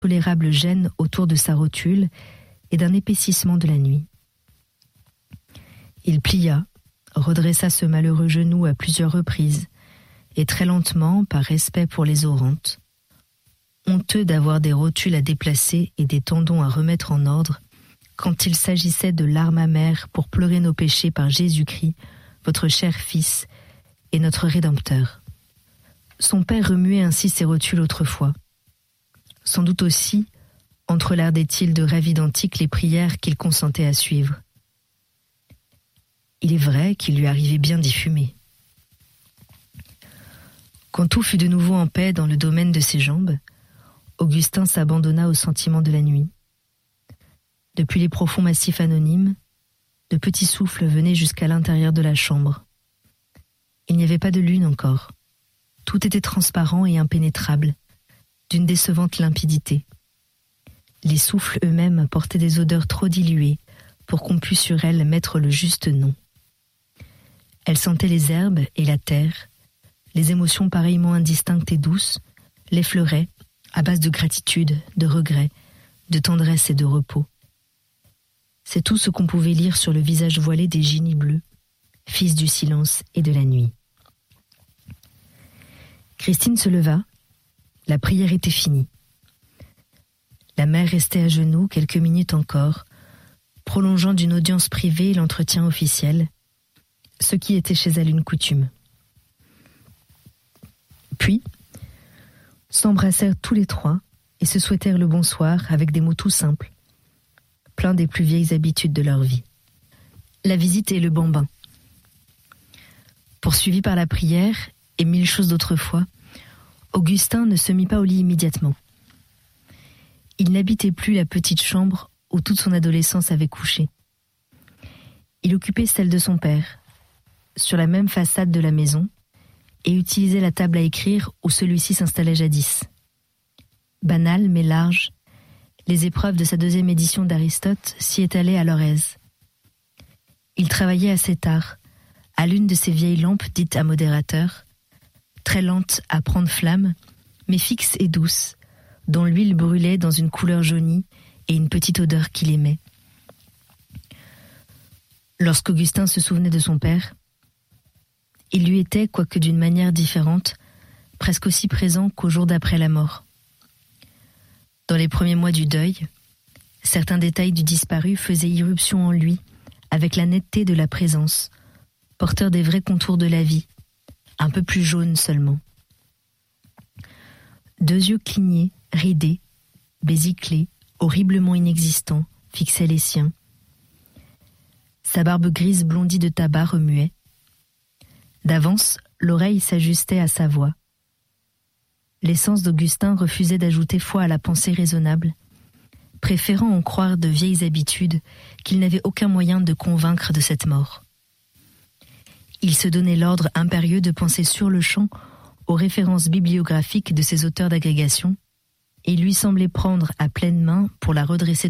tolérable gêne autour de sa rotule et d'un épaississement de la nuit. Il plia, redressa ce malheureux genou à plusieurs reprises, et très lentement, par respect pour les orantes, honteux d'avoir des rotules à déplacer et des tendons à remettre en ordre, quand il s'agissait de larmes amères pour pleurer nos péchés par Jésus-Christ, votre cher Fils et notre Rédempteur. Son père remuait ainsi ses rotules autrefois. Sans doute aussi entrelardait-il de rêves identiques les prières qu'il consentait à suivre. Il est vrai qu'il lui arrivait bien d'y fumer. Quand tout fut de nouveau en paix dans le domaine de ses jambes, Augustin s'abandonna au sentiment de la nuit. Depuis les profonds massifs anonymes, de petits souffles venaient jusqu'à l'intérieur de la chambre. Il n'y avait pas de lune encore. Tout était transparent et impénétrable, d'une décevante limpidité. Les souffles eux-mêmes portaient des odeurs trop diluées pour qu'on pût sur elles mettre le juste nom. Elle sentait les herbes et la terre, les émotions pareillement indistinctes et douces, l'effleuraient à base de gratitude, de regret, de tendresse et de repos. C'est tout ce qu'on pouvait lire sur le visage voilé des génies bleus, fils du silence et de la nuit. Christine se leva, la prière était finie. La mère restait à genoux quelques minutes encore, prolongeant d'une audience privée l'entretien officiel, ce qui était chez elle une coutume. Puis, s'embrassèrent tous les trois et se souhaitèrent le bonsoir avec des mots tout simples, pleins des plus vieilles habitudes de leur vie. La visite et le bambin. Poursuivi par la prière et mille choses d'autrefois, Augustin ne se mit pas au lit immédiatement. Il n'habitait plus la petite chambre où toute son adolescence avait couché. Il occupait celle de son père, sur la même façade de la maison, et utilisait la table à écrire où celui-ci s'installait jadis. Banal mais large, les épreuves de sa deuxième édition d'Aristote s'y étalaient à leur aise. Il travaillait assez tard, à l'une de ces vieilles lampes dites à modérateur, très lentes à prendre flamme, mais fixes et douces, dont l'huile brûlait dans une couleur jaunie et une petite odeur qu'il aimait. Lorsqu'Augustin se souvenait de son père, il lui était, quoique d'une manière différente, presque aussi présent qu'au jour d'après la mort. Dans les premiers mois du deuil, certains détails du disparu faisaient irruption en lui, avec la netteté de la présence, porteur des vrais contours de la vie, un peu plus jaunes seulement. Deux yeux clignés, ridés, bésiclés, horriblement inexistants, fixaient les siens. Sa barbe grise blondie de tabac remuait. D'avance, l'oreille s'ajustait à sa voix. L'essence d'Augustin refusait d'ajouter foi à la pensée raisonnable, préférant en croire de vieilles habitudes qu'il n'avait aucun moyen de convaincre de cette mort. Il se donnait l'ordre impérieux de penser sur le champ aux références bibliographiques de ses auteurs d'agrégation, et il lui semblait prendre à pleine main, pour la redresser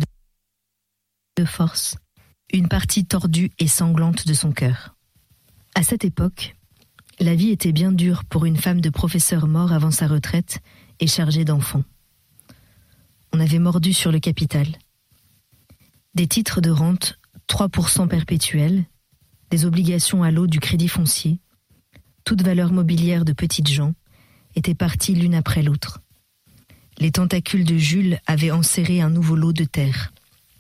de force, une partie tordue et sanglante de son cœur. À cette époque, la vie était bien dure pour une femme de professeur mort avant sa retraite et chargée d'enfants. On avait mordu sur le capital. Des titres de rente 3% perpétuels, des obligations à l'eau du crédit foncier, toute valeur mobilière de petites gens, étaient parties l'une après l'autre. Les tentacules de Jules avaient enserré un nouveau lot de terre.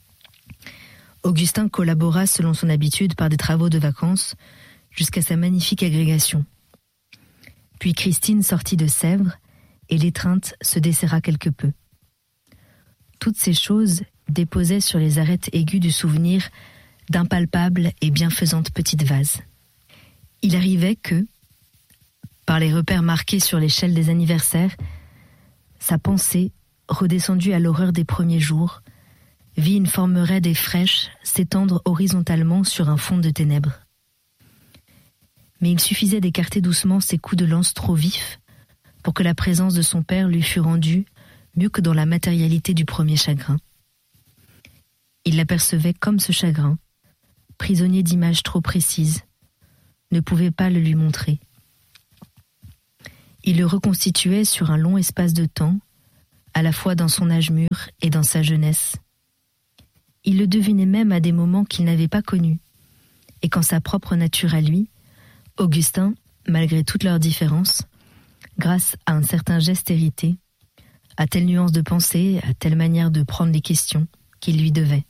Augustin collabora selon son habitude par des travaux de vacances jusqu'à sa magnifique agrégation. Puis Christine sortit de Sèvres et l'étreinte se desserra quelque peu. Toutes ces choses déposaient sur les arêtes aiguës du souvenir d'impalpables et bienfaisantes petites vases. Il arrivait que, par les repères marqués sur l'échelle des anniversaires, sa pensée, redescendue à l'horreur des premiers jours, vit une forme raide et fraîche s'étendre horizontalement sur un fond de ténèbres. Mais il suffisait d'écarter doucement ses coups de lance trop vifs pour que la présence de son père lui fût rendue mieux que dans la matérialité du premier chagrin. Il l'apercevait comme ce chagrin, prisonnier d'images trop précises, ne pouvait pas le lui montrer. Il le reconstituait sur un long espace de temps, à la fois dans son âge mûr et dans sa jeunesse. Il le devinait même à des moments qu'il n'avait pas connus. Et qu'en sa propre nature à lui, Augustin, malgré toutes leurs différences, grâce à un certain geste hérité, à telle nuance de pensée, à telle manière de prendre les questions qu'il lui devait.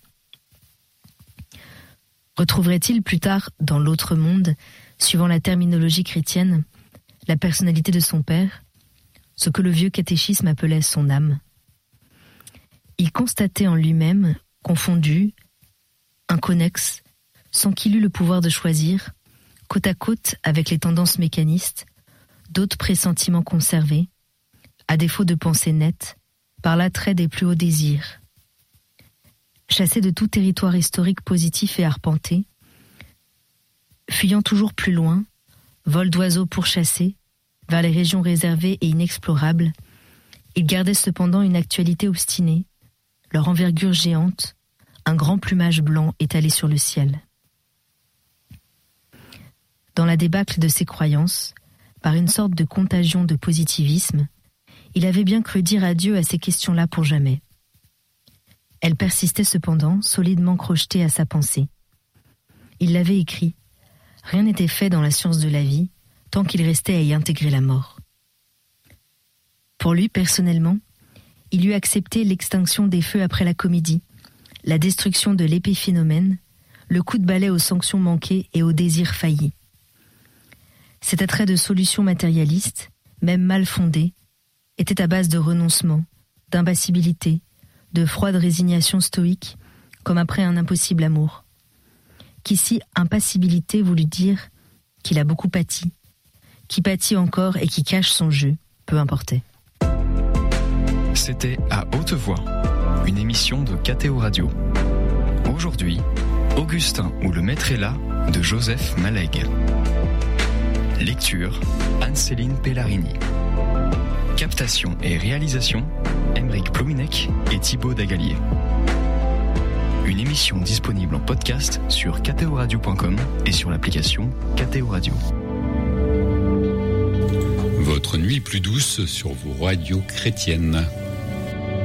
Retrouverait-il plus tard, dans l'autre monde, suivant la terminologie chrétienne, la personnalité de son père, ce que le vieux catéchisme appelait son âme? Il constatait en lui-même, confondu, inconnexe, sans qu'il eût le pouvoir de choisir, côte à côte avec les tendances mécanistes, d'autres pressentiments conservés, à défaut de pensée nette, par l'attrait des plus hauts désirs. Chassé de tout territoire historique positif et arpenté, fuyant toujours plus loin, vol d'oiseaux pourchassés, vers les régions réservées et inexplorables, il gardait cependant une actualité obstinée, leur envergure géante, un grand plumage blanc étalé sur le ciel. Dans la débâcle de ses croyances, par une sorte de contagion de positivisme, il avait bien cru dire adieu à ces questions-là pour jamais. Elles persistaient cependant, solidement crochetées à sa pensée. Il l'avait écrit. Rien n'était fait dans la science de la vie, tant qu'il restait à y intégrer la mort. Pour lui, personnellement, il eût accepté l'extinction des feux après la comédie, la destruction de l'épiphénomène, le coup de balai aux sanctions manquées et aux désirs faillis. Cet attrait de solution matérialiste, même mal fondé, était à base de renoncement, d'impassibilité, de froide résignation stoïque, comme après un impossible amour. Qu'ici, impassibilité voulut dire qu'il a beaucoup pâti, qui pâtit encore et qui cache son jeu, peu importait. C'était À Haute Voix, une émission de KTO Radio. Aujourd'hui, Augustin ou le maître est là, de Joseph Malègue. Lecture, Anne-Céline Pellarini. Captation et réalisation, Aymeric Plominec et Thibaut Dagalier. Une émission disponible en podcast sur ktoradio.com et sur l'application KTO Radio. Votre nuit plus douce sur vos radios chrétiennes.